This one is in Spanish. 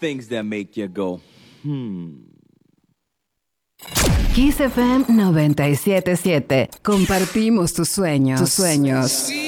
things that make you go, Kiss FM 97.7. Compartimos tus sueños.